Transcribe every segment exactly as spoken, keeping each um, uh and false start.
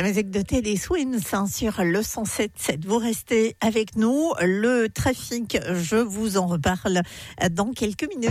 musique de Teddy Swims hein, sur le cent sept virgule sept. Vous restez avec nous. Le trafic, je vous en reparle dans quelques minutes.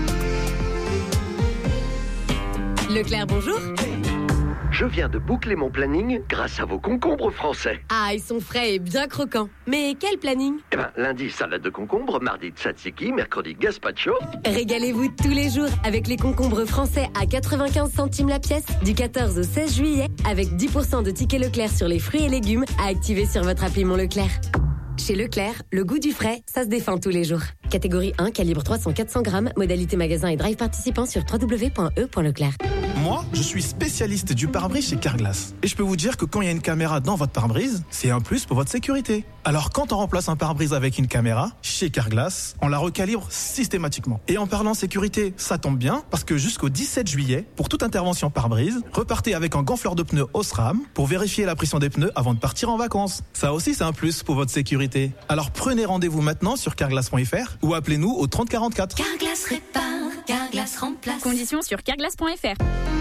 Leclerc, bonjour. Je viens de boucler mon planning grâce à vos concombres français. Ah, ils sont frais et bien croquants. Mais quel planning ? Eh ben, lundi, salade de concombre, mardi, tzatziki, mercredi, gazpacho. Régalez-vous tous les jours avec les concombres français à quatre-vingt-quinze centimes la pièce du quatorze au seize juillet avec dix pour cent de tickets Leclerc sur les fruits et légumes à activer sur votre appli Mon Leclerc. Chez Leclerc, le goût du frais, ça se défend tous les jours. Catégorie un, calibre trois cents à quatre cents grammes, modalité magasin et drive participant sur w w w point e point leclerc. Moi, je suis spécialiste du pare-brise chez Carglass. Et je peux vous dire que quand il y a une caméra dans votre pare-brise, c'est un plus pour votre sécurité. Alors quand on remplace un pare-brise avec une caméra, chez Carglass, on la recalibre systématiquement. Et en parlant sécurité, ça tombe bien, parce que jusqu'au dix-sept juillet, pour toute intervention pare-brise, repartez avec un gonfleur de pneus Osram pour vérifier la pression des pneus avant de partir en vacances. Ça aussi, c'est un plus pour votre sécurité. Alors prenez rendez-vous maintenant sur carglass point f r ou appelez-nous au trente quarante-quatre. Carglass répare, Carglass remplace. Conditions sur carglass point f r.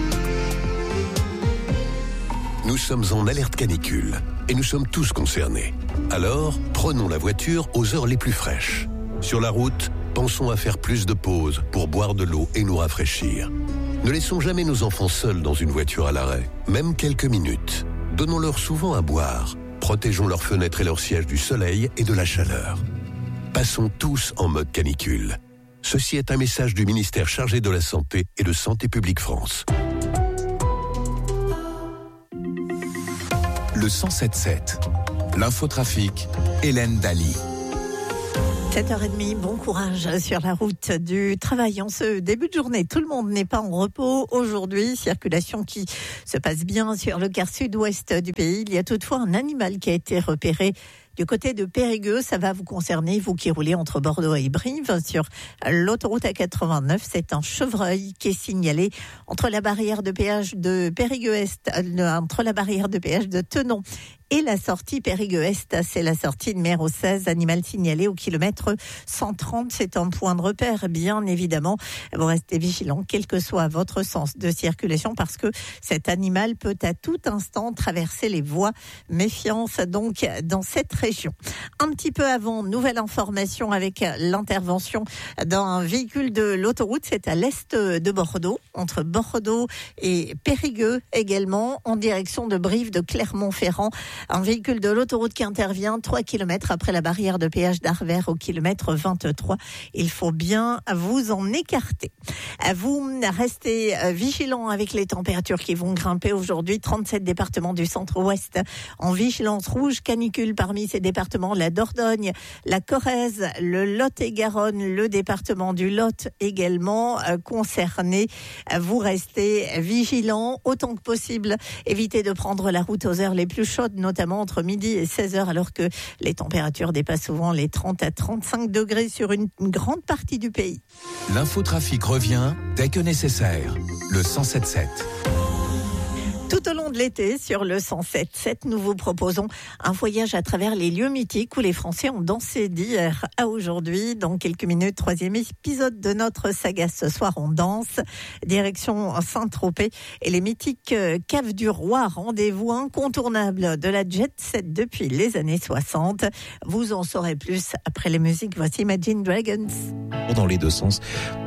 Nous sommes en alerte canicule et nous sommes tous concernés. Alors, prenons la voiture aux heures les plus fraîches. Sur la route, pensons à faire plus de pauses pour boire de l'eau et nous rafraîchir. Ne laissons jamais nos enfants seuls dans une voiture à l'arrêt, même quelques minutes. Donnons-leur souvent à boire. Protégeons leurs fenêtres et leurs sièges du soleil et de la chaleur. Passons tous en mode canicule. Ceci est un message du ministère chargé de la Santé et de Santé publique France. Le cent sept virgule sept. L'infotrafic, Hélène Daly. sept heures trente, bon courage sur la route du travail. En ce début de journée, tout le monde n'est pas en repos aujourd'hui. Circulation qui se passe bien sur le quart sud-ouest du pays. Il y a toutefois un animal qui a été repéré du côté de Périgueux. Ça va vous concerner, vous qui roulez entre Bordeaux et Brive sur l'autoroute A quatre-vingt-neuf. C'est un chevreuil qui est signalé entre la barrière de péage de Périgueux-Est, entre la barrière de péage de Tenon et la sortie Périgueux-Est. C'est la sortie numéro seize, animal signalé au kilomètre cent trente. C'est un point de repère, bien évidemment. Vous restez vigilants, quel que soit votre sens de circulation, parce que cet animal peut à tout instant traverser les voies. Méfiance donc dans cette région. Un petit peu avant, nouvelle information avec l'intervention d'un véhicule de l'autoroute. C'est à l'est de Bordeaux, entre Bordeaux et Périgueux également, en direction de Brive, de Clermont-Ferrand. Un véhicule de l'autoroute qui intervient trois kilomètres après la barrière de péage d'Arvert au kilomètre vingt-trois. Il faut bien vous en écarter. Vous restez vigilants avec les températures qui vont grimper aujourd'hui. trente-sept départements du centre-ouest en vigilance rouge canicule. Parmi ces départements, la Dordogne, la Corrèze, le Lot-et-Garonne, le département du Lot également euh, concerné. Vous restez vigilants autant que possible. Évitez de prendre la route aux heures les plus chaudes, notamment entre midi et seize heures, alors que les températures dépassent souvent les trente à trente-cinq degrés sur une, une grande partie du pays. L'infotrafic revient dès que nécessaire. Le cent sept virgule sept. Tout au long de l'été, sur le cent sept virgule sept, nous vous proposons un voyage à travers les lieux mythiques où les Français ont dansé d'hier à aujourd'hui. Dans quelques minutes, troisième épisode de notre saga. Ce soir, on danse. Direction Saint-Tropez et les mythiques Caves du Roi. Rendez-vous incontournable de la jet set depuis les années soixante. Vous en saurez plus après les musiques. Voici Imagine Dragons. Dans les deux sens,